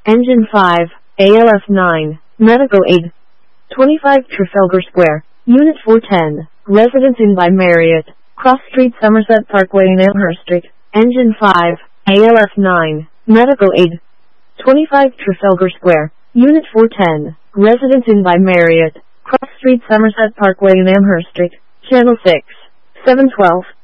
Engine 5, ALF 9, Medical Aid. 25 Trafalgar Square, Unit 410, Residence Inn by Marriott, Cross Street, Somerset Parkway in Elmhurst Street. Engine 5, ALF 9, Medical Aid. 25 Trafalgar Square, Unit 410, Residence Inn by Marriott, Cross Street, Somerset Parkway in Elmhurst Street. Channel 6, 712.